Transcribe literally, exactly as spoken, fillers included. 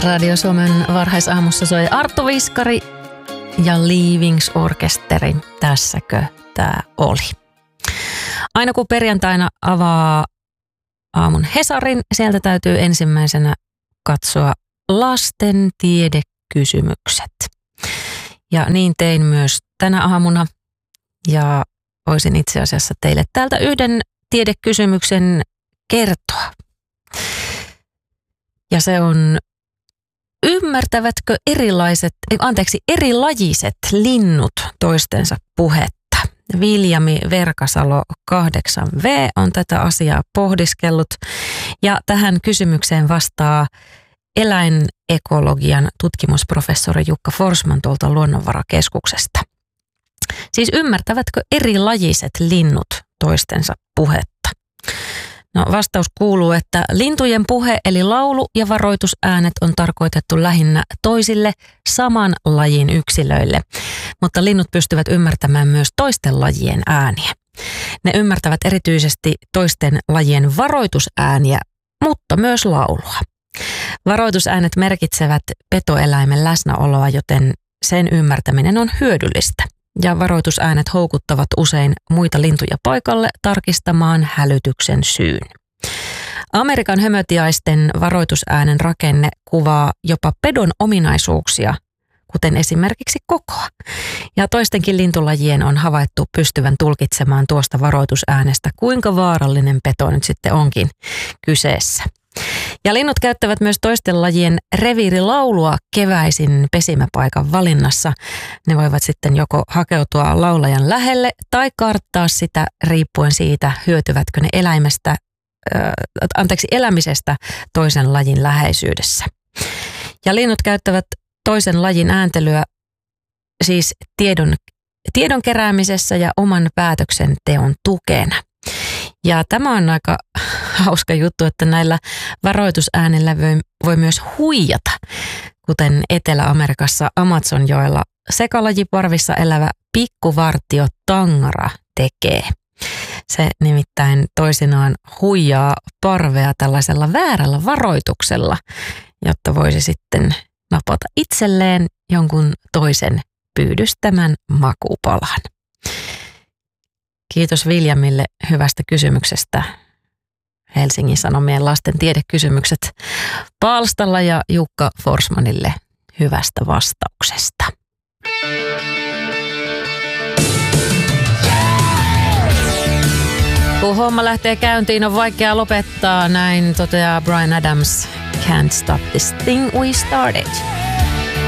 Radio Suomen varhaisaamussa soi Arttu Viskari ja Leavings Orkesteri. Tässäkö tää oli? Aina kun perjantaina avaa aamun Hesarin, sieltä täytyy ensimmäisenä katsoa lasten tiedekysymykset. Ja niin tein myös tänä aamuna ja voisin itse asiassa teille täältä yhden tiedekysymyksen kertoa. Ja se on: ymmärtävätkö erilaiset, anteeksi, erilajiset linnut toistensa puhetta? Viljami Verkasalo kahdeksan V on tätä asiaa pohdiskellut ja tähän kysymykseen vastaa eläinekologian tutkimusprofessori Jukka Forsman tuolta Luonnonvarakeskuksesta. Siis ymmärtävätkö erilajiset linnut toistensa puhetta? No, vastaus kuuluu, että lintujen puhe eli laulu ja varoitusäänet on tarkoitettu lähinnä toisille saman lajin yksilöille, mutta linnut pystyvät ymmärtämään myös toisten lajien ääniä. Ne ymmärtävät erityisesti toisten lajien varoitusääniä, mutta myös laulua. Varoitusäänet merkitsevät petoeläimen läsnäoloa, joten sen ymmärtäminen on hyödyllistä. Ja varoitusäänet houkuttavat usein muita lintuja paikalle tarkistamaan hälytyksen syyn. Amerikan hömötiaisten varoitusäänen rakenne kuvaa jopa pedon ominaisuuksia, kuten esimerkiksi kokoa. Ja toistenkin lintulajien on havaittu pystyvän tulkitsemaan tuosta varoitusäänestä, kuinka vaarallinen peto nyt sitten onkin kyseessä. Ja linnut käyttävät myös toisten lajien reviirilaulua keväisin pesimäpaikan valinnassa. Ne voivat sitten joko hakeutua laulajan lähelle tai karttaa sitä riippuen siitä, hyötyvätkö ne eläimestä, äh, anteeksi, elämisestä toisen lajin läheisyydessä. Ja linnut käyttävät toisen lajin ääntelyä siis tiedon, tiedon keräämisessä ja oman päätöksenteon tukena. Ja tämä on aika hauska juttu, että näillä varoitusäänillä voi, voi myös huijata, kuten Etelä-Amerikassa Amazonjoella sekalajiparvissa elävä pikkuvartio tangara tekee. Se nimittäin toisinaan huijaa parvea tällaisella väärällä varoituksella, jotta voisi sitten napata itselleen jonkun toisen pyydystämän makupalan. Kiitos Viljamille hyvästä kysymyksestä. Helsingin Sanomien lasten tiedekysymykset palstalla ja Jukka Forsmanille hyvästä vastauksesta. Kun homma lähtee käyntiin, on vaikea lopettaa, näin toteaa Bryan Adams. Can't stop this thing we started.